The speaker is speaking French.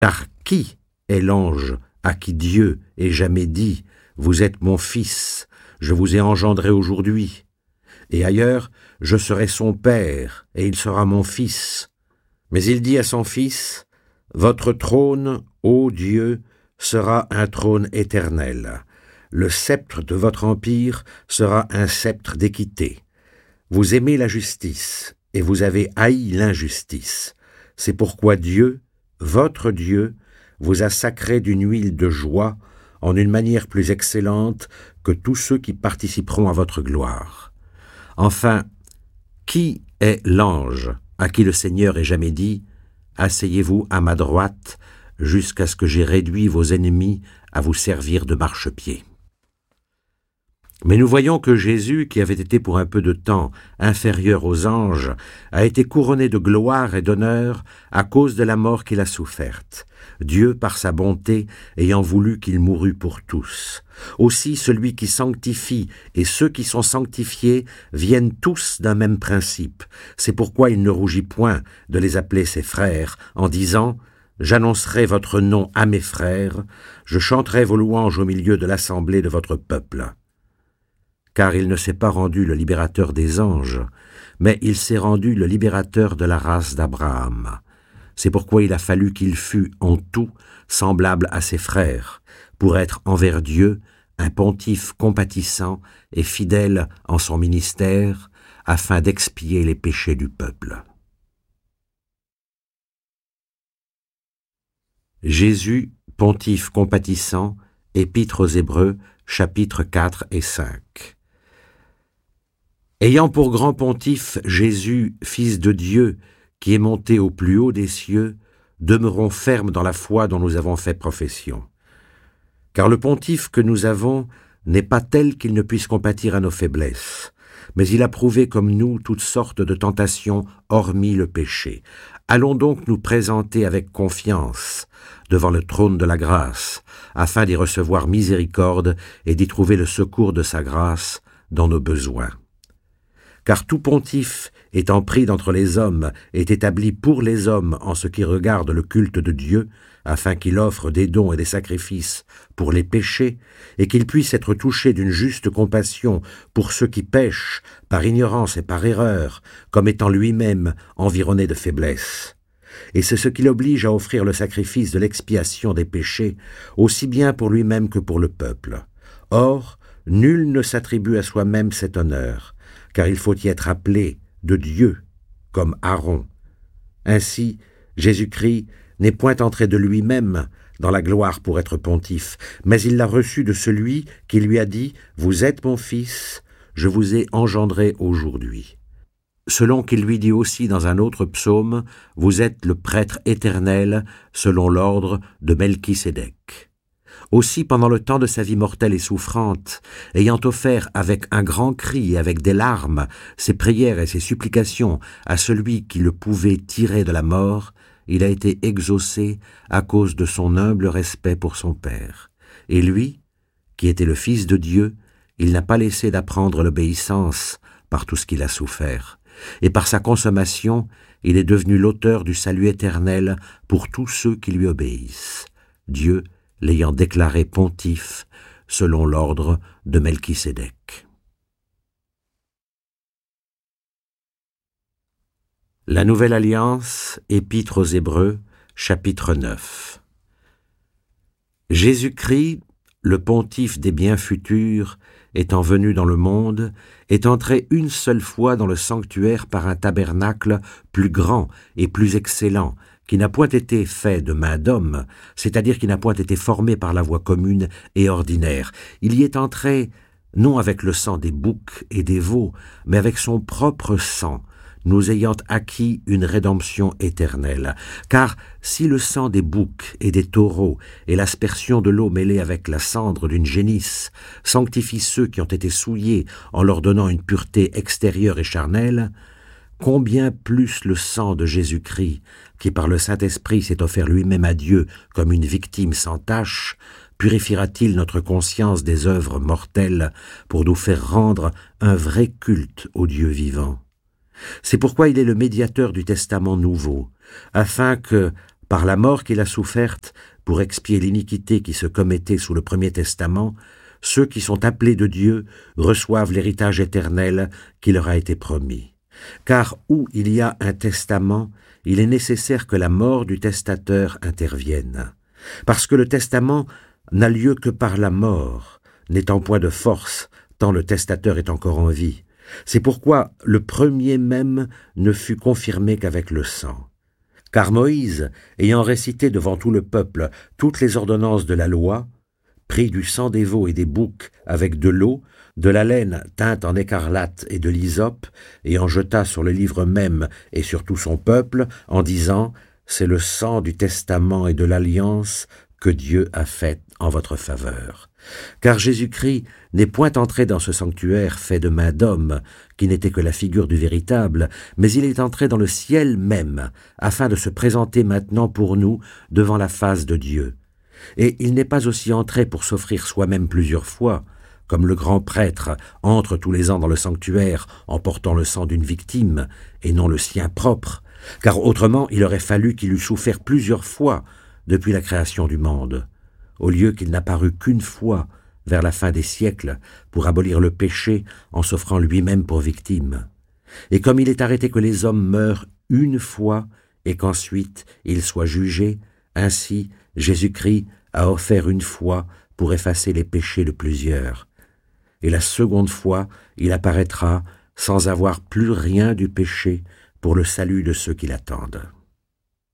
Car qui est l'ange à qui Dieu ait jamais dit « Vous êtes mon fils, je vous ai engendré aujourd'hui » et ailleurs « Je serai son père, et il sera mon fils ». Mais il dit à son fils « Votre trône, ô Dieu, sera un trône éternel. Le sceptre de votre empire sera un sceptre d'équité. Vous aimez la justice, et vous avez haï l'injustice. C'est pourquoi Dieu, votre Dieu, vous a sacré d'une huile de joie en une manière plus excellente que tous ceux qui participeront à votre gloire. Enfin, qui est l'ange à qui le Seigneur ait jamais dit « Asseyez-vous à ma droite jusqu'à ce que j'aie réduit vos ennemis à vous servir de marchepied » ? Mais nous voyons que Jésus, qui avait été pour un peu de temps inférieur aux anges, a été couronné de gloire et d'honneur à cause de la mort qu'il a soufferte, Dieu, par sa bonté, ayant voulu qu'il mourût pour tous. Aussi celui qui sanctifie et ceux qui sont sanctifiés viennent tous d'un même principe. C'est pourquoi il ne rougit point de les appeler ses frères, en disant « J'annoncerai votre nom à mes frères, je chanterai vos louanges au milieu de l'assemblée de votre peuple. » Car il ne s'est pas rendu le libérateur des anges, mais il s'est rendu le libérateur de la race d'Abraham. C'est pourquoi il a fallu qu'il fût en tout semblable à ses frères, pour être envers Dieu un pontife compatissant et fidèle en son ministère, afin d'expier les péchés du peuple. Jésus, pontife compatissant, Épître aux Hébreux, chapitres 4 et 5. Ayant pour grand pontife Jésus, Fils de Dieu, qui est monté au plus haut des cieux, demeurons fermes dans la foi dont nous avons fait profession. Car le pontife que nous avons n'est pas tel qu'il ne puisse compatir à nos faiblesses, mais il a prouvé comme nous toutes sortes de tentations hormis le péché. Allons donc nous présenter avec confiance devant le trône de la grâce, afin d'y recevoir miséricorde et d'y trouver le secours de sa grâce dans nos besoins. Car tout pontife, étant pris d'entre les hommes, est établi pour les hommes en ce qui regarde le culte de Dieu, afin qu'il offre des dons et des sacrifices pour les péchés, et qu'il puisse être touché d'une juste compassion pour ceux qui pêchent par ignorance et par erreur, comme étant lui-même environné de faiblesse. Et c'est ce qui l'oblige à offrir le sacrifice de l'expiation des péchés, aussi bien pour lui-même que pour le peuple. Or, nul ne s'attribue à soi-même cet honneur, car il faut y être appelé de Dieu, comme Aaron. Ainsi, Jésus-Christ n'est point entré de lui-même dans la gloire pour être pontife, mais il l'a reçu de celui qui lui a dit « Vous êtes mon fils, je vous ai engendré aujourd'hui ». Selon qu'il lui dit aussi dans un autre psaume « Vous êtes le prêtre éternel, selon l'ordre de Melchisédek ». Aussi, pendant le temps de sa vie mortelle et souffrante, ayant offert avec un grand cri et avec des larmes ses prières et ses supplications à celui qui le pouvait tirer de la mort, il a été exaucé à cause de son humble respect pour son Père. Et lui, qui était le Fils de Dieu, il n'a pas laissé d'apprendre l'obéissance par tout ce qu'il a souffert. Et par sa consommation, il est devenu l'auteur du salut éternel pour tous ceux qui lui obéissent. Dieu l'ayant déclaré pontife selon l'ordre de Melchisédek. La Nouvelle Alliance, Épître aux Hébreux, chapitre 9. Jésus-Christ, le pontife des biens futurs, étant venu dans le monde, est entré une seule fois dans le sanctuaire par un tabernacle plus grand et plus excellent, qui n'a point été fait de main d'homme, c'est-à-dire qui n'a point été formé par la voie commune et ordinaire. Il y est entré non avec le sang des boucs et des veaux, mais avec son propre sang, nous ayant acquis une rédemption éternelle. Car si le sang des boucs et des taureaux et l'aspersion de l'eau mêlée avec la cendre d'une génisse sanctifient ceux qui ont été souillés en leur donnant une pureté extérieure et charnelle, combien plus le sang de Jésus-Christ, qui par le Saint-Esprit s'est offert lui-même à Dieu comme une victime sans tache, purifiera-t-il notre conscience des œuvres mortelles pour nous faire rendre un vrai culte au Dieu vivant. C'est pourquoi il est le médiateur du Testament nouveau, afin que, par la mort qu'il a soufferte pour expier l'iniquité qui se commettait sous le Premier Testament, ceux qui sont appelés de Dieu reçoivent l'héritage éternel qui leur a été promis. Car où il y a un testament, il est nécessaire que la mort du testateur intervienne. Parce que le testament n'a lieu que par la mort, n'étant point de force, tant le testateur est encore en vie. C'est pourquoi le premier même ne fut confirmé qu'avec le sang. Car Moïse, ayant récité devant tout le peuple toutes les ordonnances de la loi, prit du sang des veaux et des boucs avec de l'eau, de la laine teinte en écarlate et de l'hysope, et en jeta sur le livre même et sur tout son peuple, en disant « C'est le sang du testament et de l'alliance que Dieu a fait en votre faveur. » Car Jésus-Christ n'est point entré dans ce sanctuaire fait de main d'homme, qui n'était que la figure du véritable, mais il est entré dans le ciel même, afin de se présenter maintenant pour nous devant la face de Dieu. Et il n'est pas aussi entré pour s'offrir soi-même plusieurs fois, comme le grand prêtre entre tous les ans dans le sanctuaire en portant le sang d'une victime, et non le sien propre, car autrement il aurait fallu qu'il eût souffert plusieurs fois depuis la création du monde, au lieu qu'il n'apparût qu'une fois vers la fin des siècles pour abolir le péché en s'offrant lui-même pour victime. Et comme il est arrêté que les hommes meurent une fois et qu'ensuite ils soient jugés, ainsi Jésus-Christ a offert une fois pour effacer les péchés de plusieurs. Et la seconde fois, il apparaîtra sans avoir plus rien du péché pour le salut de ceux qui l'attendent.